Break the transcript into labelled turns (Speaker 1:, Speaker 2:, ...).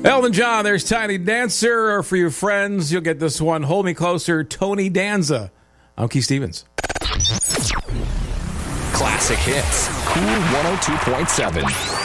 Speaker 1: Elton John, there's Tiny Dancer. Or for your friends, you'll get this one, Hold Me Closer, Tony Danza. I'm Keith Stevens.
Speaker 2: Classic hits. Cool 102.7.